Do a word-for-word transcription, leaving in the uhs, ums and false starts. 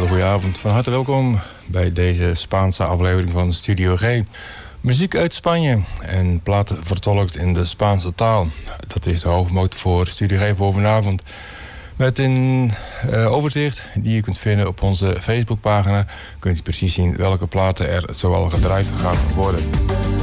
hele goede avond. Van harte welkom bij deze Spaanse aflevering van Studio G. Muziek uit Spanje en platen vertolkt in de Spaanse taal. Dat is de hoofdmoot voor Studio G voor vanavond. Met een uh, overzicht die je kunt vinden op onze Facebookpagina. Kunt je precies zien welke platen er zoal gedraaid gaan worden.